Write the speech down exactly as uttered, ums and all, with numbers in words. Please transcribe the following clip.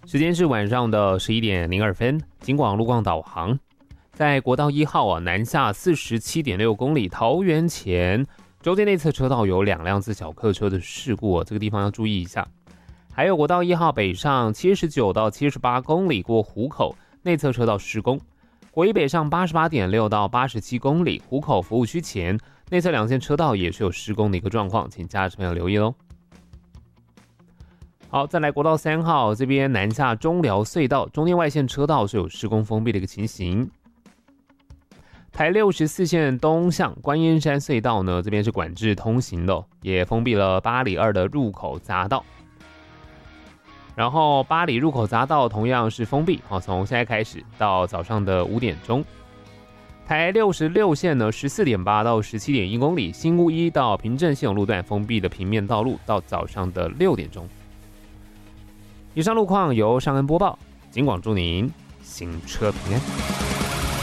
时间是晚上的十一点零二分，警广路况导航，在国道一号啊南下四十七点六公里，桃园前中间内侧车道有两辆自小客车的事故、哦，这个地方要注意一下。还有国道一号北上七十九到七十八公里过湖口，内侧车道施工。国一北上八十八点六到八十七公里，湖口服务区前内侧两线车道也是有施工的一个状况，请驾驶朋友留意喽。好，再来国道三号这边南下中寮隧道中间外线车道是有施工封闭的一个情形。台六十四线东向观音山隧道呢，这边是管制通行的，也封闭了八里二的入口匝道。然后八里入口匝道同样是封闭，从现在开始到早上的五点钟。台六十六线呢，十四点八到十七点一公里，新屋一到平镇系统路段封闭的平面道路到早上的六点钟。以上路况由尚恩播报，警广祝您行车平安。